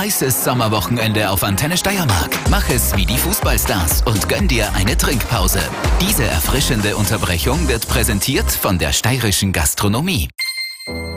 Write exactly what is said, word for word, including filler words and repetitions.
heißes Sommerwochenende auf Antenne Steiermark. Mach es wie die Fußballstars und gönn dir eine Trinkpause. Diese erfrischende Unterbrechung wird präsentiert von der steirischen Gastronomie.